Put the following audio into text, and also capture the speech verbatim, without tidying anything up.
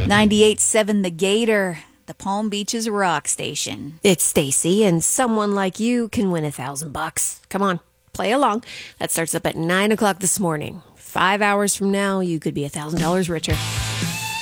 ninety-eight point seven The Gator, the Palm Beaches rock station. It's Stacy, and someone like you can win a thousand bucks. Come on, play along. That starts up at nine o'clock this morning. Five hours from now, you could be a thousand dollars richer.